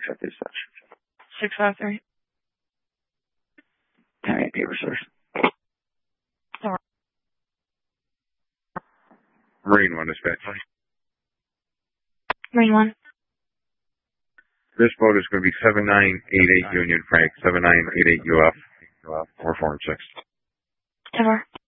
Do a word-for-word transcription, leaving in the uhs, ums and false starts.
check dispatch. six five three. ten eight paper source. Marine one dispatch. Marine one. This boat is going to be seven nine eight eight Union Frank, seven nine eight eight U F, or four and six. ten four.